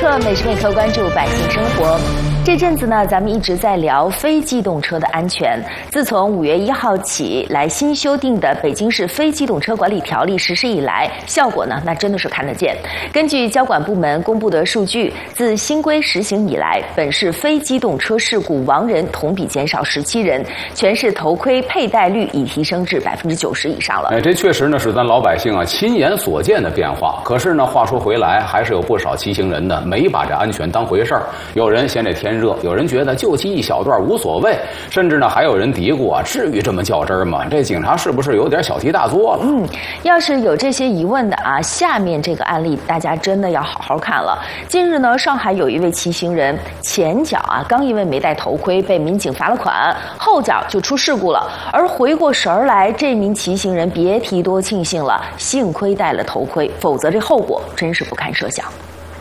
刻，每时每刻关注百姓生活。这阵子呢，咱们一直在聊非机动车的安全。自从5月1号起来新修订的《北京市非机动车管理条例》实施以来，效果呢，那真的是看得见。根据交管部门公布的数据，自新规实行以来，本市非机动车事故亡人同比减少17人，全市头盔佩戴率已提升至90%以上了。 这确实呢是咱老百姓亲眼所见的变化。可是呢，话说回来，还是有不少骑行人呢没把这安全当回事儿。有人嫌这天热，有人觉得就骑一小段无所谓，甚至呢还有人嘀咕至于这么较真吗？这警察是不是有点小题大做了？ 要是有这些疑问的下面这个案例大家真的要好好看了。近日呢，上海有一位骑行人前脚刚因为没戴头盔被民警罚了款，后脚就出事故了。而回过神儿来，这名骑行人别提多庆幸了，幸亏戴了头盔，否则这后果真是不堪设想。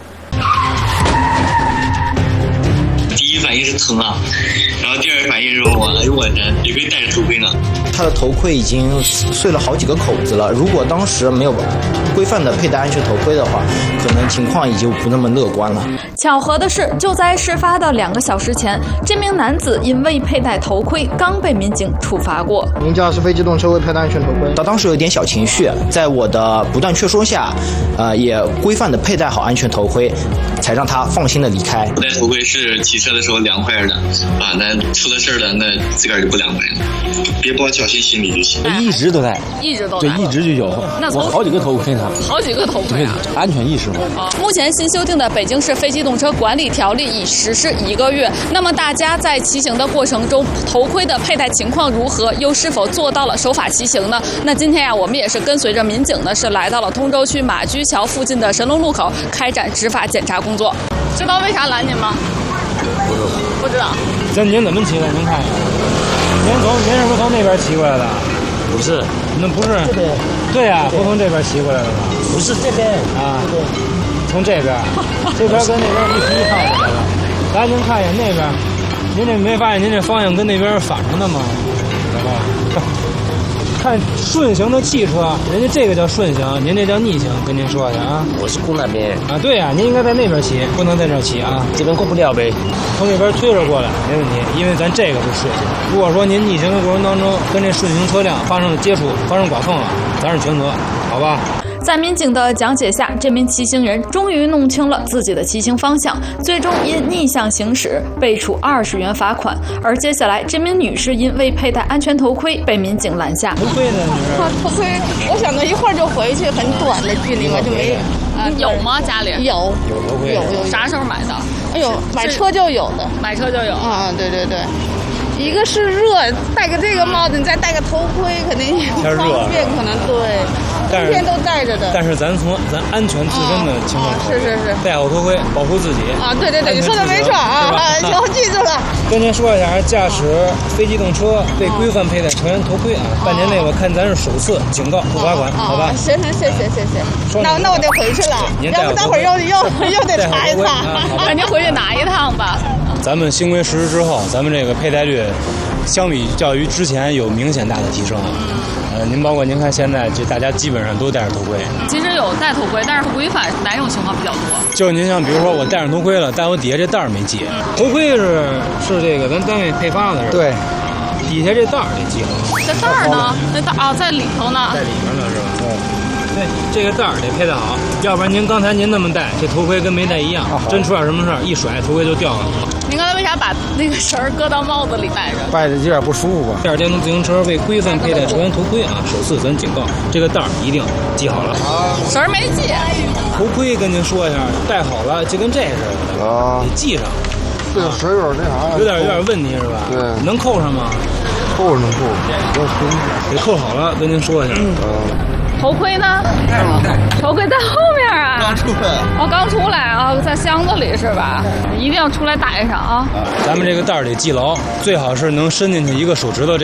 第一反应是疼然后第二反应是我也可以戴着头盔呢。 他的头盔已经碎了好几个口子了，如果当时没有规范的佩戴安全头盔的话，可能情况也就不那么乐观了。 巧合的是，就在事发的2个小时前，这名男子因未佩戴头盔刚被民警处罚过。 您驾驶非机动车未佩戴安全头盔， 他当时有点小情绪，在我的不断劝说下，也规范的佩戴好安全头盔，才让他放心的离开。 戴头盔是骑车的时候凉快的那出了事了，那自个儿就不凉快了。别抱侥幸心理就行。 一直都戴，对，一直就有。我好几个头盔呢， 好几个头盔安全意识嘛。 目前新修订的《北京市非机动车管理条例》已实施1个月，那么大家在骑行的过程中，头盔的佩戴情况如何？又是否做到了守法骑行呢？那今天我们也是跟随着民警呢，是来到了通州区马驹桥附近的神龙路口，开展执法检查工作。知道为啥拦您吗？不知道。 您怎么骑的？您看，您是不是从那边骑过来的？ 不是， 那不是。对呀，不从这边骑过来的吗？ 不是这边从这边，这边跟那边一匹一套的了。来，您看一眼那边，您这没发现您这方向跟那边反着的吗？知道吧？看顺行的汽车，人家这个叫顺行，您这叫逆行，跟您说一下我是过那边对呀，您应该在那边骑，不能在这儿骑这边过不了呗。 从这边推着过来没问题，因为咱这个是顺行。如果说您逆行的过程当中跟这顺行车辆发生了接触，发生剐蹭了，咱是全责，好吧？ 在民警的讲解下，这名骑行人终于弄清了自己的骑行方向，最终因逆向行驶被处20元罚款。而接下来，这名女士因未佩戴安全头盔被民警拦下。 头盔呢？ 头盔，我想着一会儿就回去，很短的距离嘛，就没。 有吗？家里有头盔， 有。 啥时候买的？ 哎呦，买车就有的， 买车就有对。一个是热，戴个这个帽子，你再戴个头盔，肯定也不方便，可能对。冬天都戴着的。 但是咱从安全自身的情况是， 戴好头盔保护自己对，你说的没错行，记住了。 跟您说一下，驾驶非机动车被规范佩戴成人头盔半年内我看咱是首次警告不罚款，好吧？ 行，谢谢。那我得回去了，要不待会儿又得查一查。 那您回去拿一趟吧。 咱们新规实施之后，咱们这个佩戴率相比较于之前有明显大的提升。您看现在这大家基本上都戴着头盔。 其实有戴头盔，但是不规范哪种情况比较多？ 就您像比如说我戴上头盔了，但我底下这带儿没系。头盔是这个咱单位配发的是吧？对，底下这带儿得系好。 这带儿呢？那带在里头呢？ 在里面呢是吧？对，这个带儿得配得好，要不然刚才您那么戴，这头盔跟没戴一样，真出点什么事儿，一甩头盔就掉了。 您刚才为啥把那个绳儿搁到帽子里戴着？ 戴着有点不舒服吧？ 电动自行车为规范佩戴成人头盔首次咱警告，这个带儿一定系好了。 绳儿没系。 头盔跟您说一下，戴好了就跟这似的得系上。 这个绳有点那啥， 有点问题是吧？ 对， 能扣上吗？ 扣能扣， 得扣好了，跟您说一下。 头盔呢？头盔在后面刚出来。 刚出来在箱子里是吧？一定要出来戴上咱们这个带儿得系牢，最好是能伸进去一个手指头